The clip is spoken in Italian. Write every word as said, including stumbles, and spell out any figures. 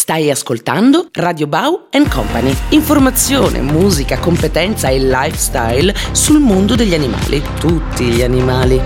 Stai ascoltando Radio Bau and Company. Informazione, musica, competenza e lifestyle sul mondo degli animali. Tutti gli animali.